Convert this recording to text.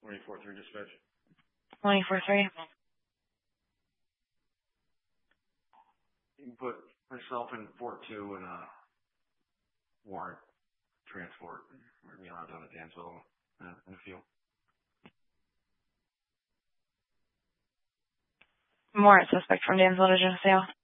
24-3 dispatch. 24-3. You can put myself in Fort 2 and warrant transport. We're going to be allowed down at Dansville in a few. Warrant suspect from Dansville to Geneseo.